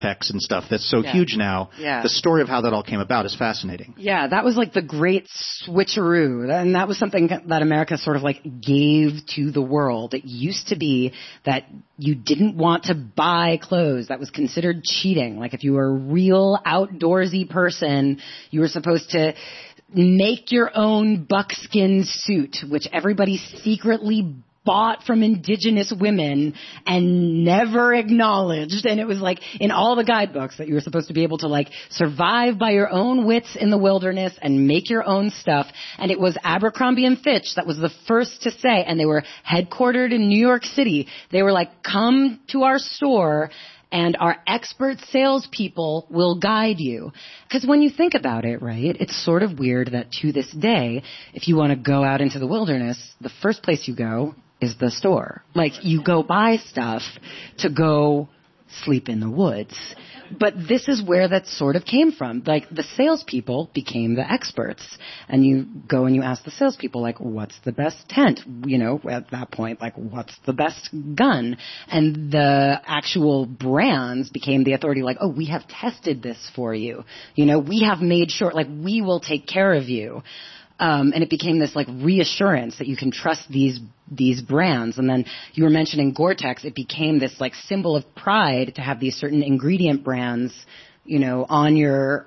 Gore-Tex and stuff that's so huge now. Yeah. The story of how that all came about is fascinating. Yeah, that was like the great switcheroo. And that was something that America sort of like gave to the world. It used to be that you didn't want to buy clothes. That was considered cheating. Like if you were a real outdoorsy person, you were supposed to make your own buckskin suit, which everybody secretly bought from indigenous women and never acknowledged. And it was like in all the guidebooks that you were supposed to be able to like survive by your own wits in the wilderness and make your own stuff. And it was Abercrombie and Fitch that was the first to say, and they were headquartered in New York City. They were like, come to our store and our expert salespeople will guide you. Because when you think about it, right, it's sort of weird that to this day, if you want to go out into the wilderness, the first place you go is the store. Like, you go buy stuff to go sleep in the woods. But this is where that sort of came from. Like, the salespeople became the experts. And you go and you ask the salespeople, like, what's the best tent? You know, at that point, like, what's the best gun? And the actual brands became the authority, like, oh, we have tested this for you. You know, we have made sure, like, we will take care of you. And it became this like reassurance that you can trust these brands. And then you were mentioning Gore-Tex. It became this like symbol of pride to have these certain ingredient brands, you know, on your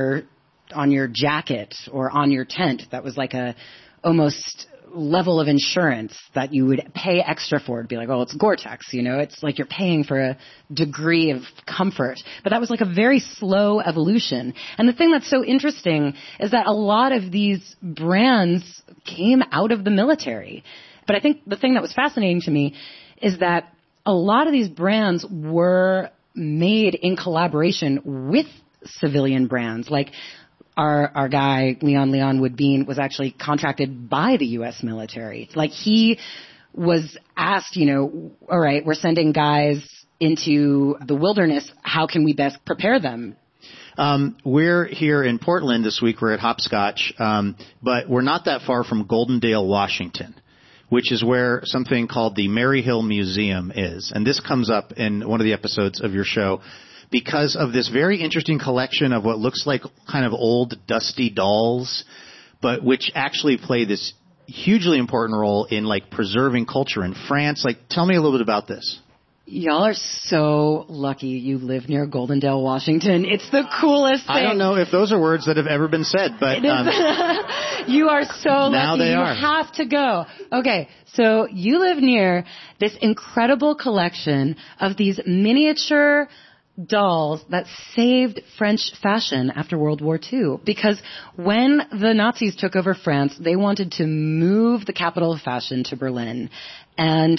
jacket or on your tent. That was like a almost level of insurance that you would pay extra for. It'd be like, oh, it's Gore-Tex, you know, it's like you're paying for a degree of comfort. But that was like a very slow evolution. And the thing that's so interesting is that a lot of these brands came out of the military. But I think the thing that was fascinating to me is that a lot of these brands were made in collaboration with civilian brands. Like, our guy, Leon Woodbean, was actually contracted by the U.S. military. Like, he was asked, you know, all right, we're sending guys into the wilderness. How can we best prepare them? We're here in Portland this week. We're at Hopscotch, but we're not that far from Goldendale, Washington, which is where something called the Maryhill Museum is. And this comes up in one of the episodes of your show, because of this very interesting collection of what looks like kind of old, dusty dolls, but which actually play this hugely important role in, like, preserving culture in France. Like, tell me a little bit about this. Y'all are so lucky you live near Goldendale, Washington. It's the coolest thing. I don't know if those are words that have ever been said, but you are so lucky. Now they are. You have to go. Okay, so you live near this incredible collection of these miniature dolls that saved French fashion after World War II. Because when the Nazis took over France, they wanted to move the capital of fashion to Berlin. And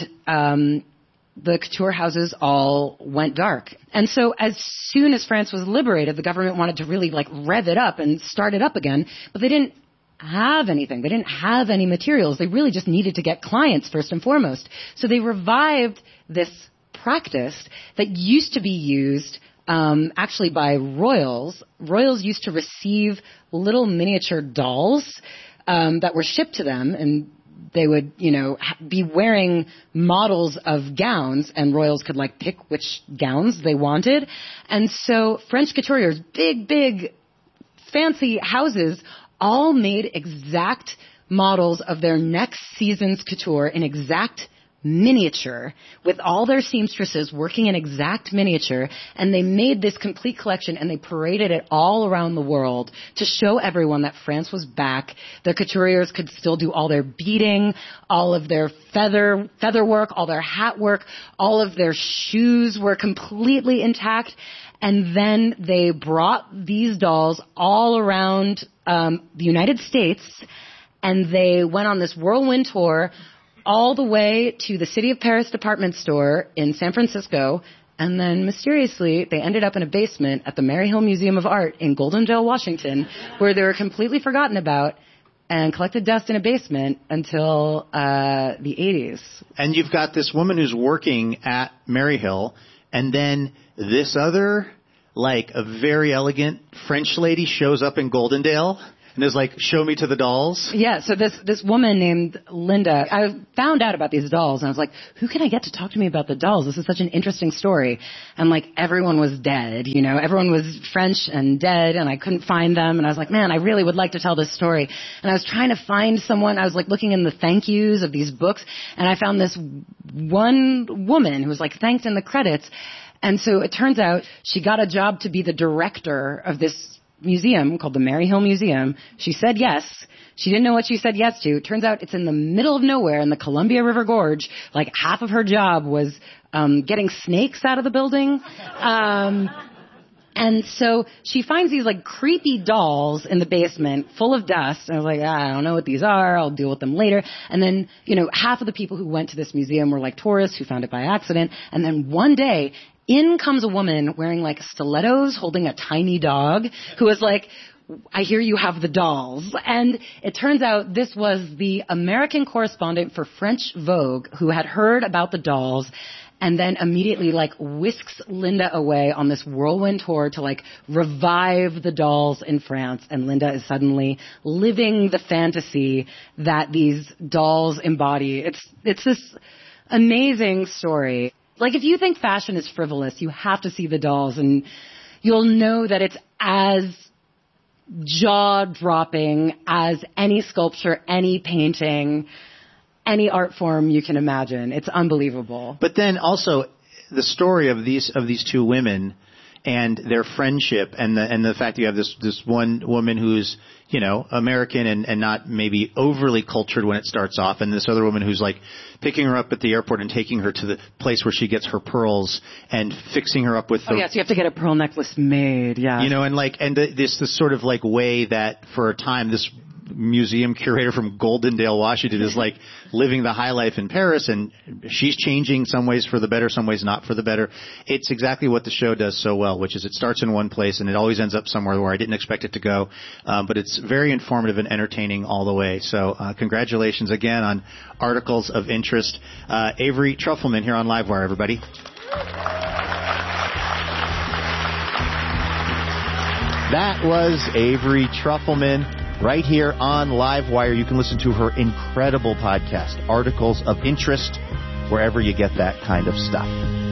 the couture houses all went dark. And so as soon as France was liberated, the government wanted to really like rev it up and start it up again. But they didn't have anything. They didn't have any materials. They really just needed to get clients first and foremost. So they revived this practice that used to be used actually by royals. Royals used to receive little miniature dolls that were shipped to them, and they would, you know, be wearing models of gowns, and royals could like pick which gowns they wanted. And so French couturiers, big, fancy houses, all made exact models of their next season's couture in exact miniature, with all their seamstresses working in exact miniature, and they made this complete collection and they paraded it all around the world to show everyone that France was back. The couturiers could still do all their beading, all of their feather work, all their hat work, all of their shoes were completely intact. And then they brought these dolls all around the United States, and they went on this whirlwind tour all the way to the City of Paris department store in San Francisco, and then mysteriously they ended up in a basement at the Maryhill Museum of Art in Goldendale, Washington, where they were completely forgotten about and collected dust in a basement until the 80s. And you've got this woman who's working at Maryhill, and then this other, like, a very elegant French lady shows up in Goldendale. And it's like, show me to the dolls. Yeah, so this woman named Linda, I found out about these dolls, and I was like, who can I get to talk to me about the dolls? This is such an interesting story. And like, everyone was dead, you know, everyone was French and dead, and I couldn't find them. And I was like, man, I really would like to tell this story. And I was trying to find someone. I was like looking in the thank yous of these books, and I found this one woman who was like thanked in the credits. And so it turns out she got a job to be the director of this museum called the Maryhill Museum. She said yes. She didn't know what she said yes to. It turns out it's in the middle of nowhere in the Columbia River Gorge. Like half of her job was getting snakes out of the building. And so she finds these like creepy dolls in the basement full of dust. And I was like, I don't know what these are. I'll deal with them later. And then, you know, half of the people who went to this museum were like tourists who found it by accident. And then one day, in comes a woman wearing like stilettos, holding a tiny dog, who was like, I hear you have the dolls. And it turns out this was the American correspondent for French Vogue who had heard about the dolls and then immediately like whisks Linda away on this whirlwind tour to like revive the dolls in France. And Linda is suddenly living the fantasy that these dolls embody. It's this amazing story. Like, if you think fashion is frivolous, you have to see the dolls, and you'll know that it's as jaw-dropping as any sculpture, any painting, any art form you can imagine. It's unbelievable. But then also, the story of these two women and their friendship, and the fact that you have this one woman who's, you know, American and not maybe overly cultured when it starts off, and this other woman who's like picking her up at the airport and taking her to the place where she gets her pearls and fixing her up with yes, you have to get a pearl necklace made, yeah. You know, and this sort of like way that for a time this museum curator from Goldendale, Washington is like living the high life in Paris, and she's changing some ways for the better, some ways not for the better. It's exactly what the show does so well, which is it starts in one place and it always ends up somewhere where I didn't expect it to go. But it's very informative and entertaining all the way. So congratulations again on Articles of Interest. Avery Trufelman here on Livewire, everybody. That was Avery Trufelman. Right here on Livewire, you can listen to her incredible podcast, Articles of Interest, wherever you get that kind of stuff.